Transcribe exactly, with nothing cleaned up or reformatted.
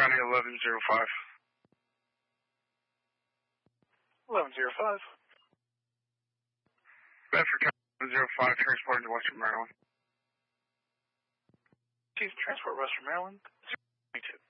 County eleven zero five. eleven zero five. Bedford County eleven zero five, transporting to Western Maryland. Chief, transport Western Maryland, zero two.